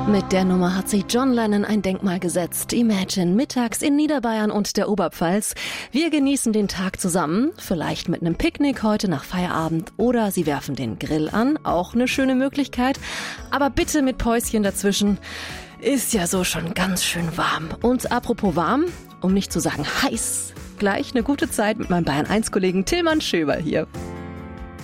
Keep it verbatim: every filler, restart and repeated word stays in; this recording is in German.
Mit der Nummer hat sich John Lennon ein Denkmal gesetzt. Imagine, mittags in Niederbayern und der Oberpfalz. Wir genießen den Tag zusammen, vielleicht mit einem Picknick heute nach Feierabend oder Sie werfen den Grill an, auch eine schöne Möglichkeit. Aber bitte mit Päuschen dazwischen. Ist ja so schon ganz schön warm. Und apropos warm, um nicht zu sagen heiß, gleich eine gute Zeit mit meinem Bayern eins Kollegen Tillmann Schöber hier.